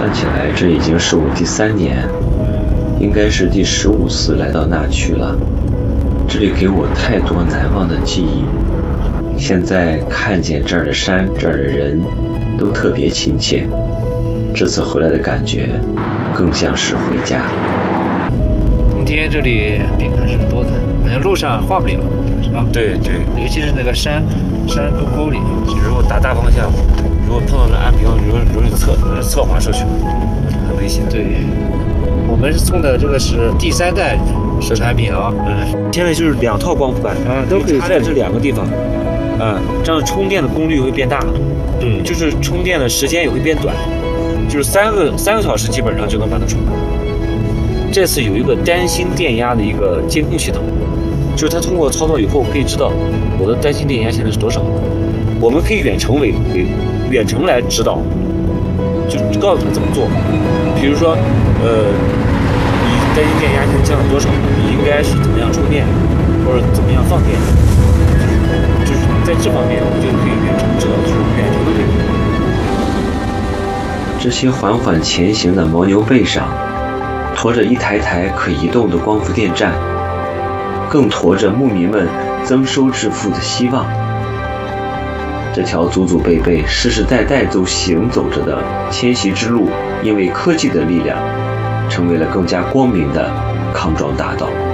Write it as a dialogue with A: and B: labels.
A: 算起来，这已经是我第3年，应该是第15次来到那曲了。这里给我太多难忘的记忆。现在看见这儿的山，这儿的人，都特别亲切。这次回来的感觉，更像是回家。
B: 冬天这里别看是多的，好像路上画不了，是吧？
C: 对对，
B: 尤其是那个山沟里，
C: 如果大方向，如果碰到那岸边，容易侧滑出去，很危险。
B: 对，我们送的这个是第3代产品啊。
C: 现在就是2套光伏板
B: 都可以
C: 插在这2个地方，这样充电的功率会变大，就是充电的时间也会变短，就是3个小时基本上就能把它充满。这次有一个单芯电压的一个监控系统，就是它通过操作以后可以知道我的单芯电压现在是多少，我们可以远程来指导，就告诉他怎么做。比如说，你单芯电压现在降了多少，你应该是怎么样充电，或者怎么样放电，就是在这方面我就可以远程指导，就是远程的这个。
A: 这些缓缓前行的牦牛背上，驮着一台台可移动的光伏电站，更驮着牧民们增收致富的希望。这条祖祖辈辈、世世代代都行走着的迁徙之路，因为科技的力量，成为了更加光明的康庄大道。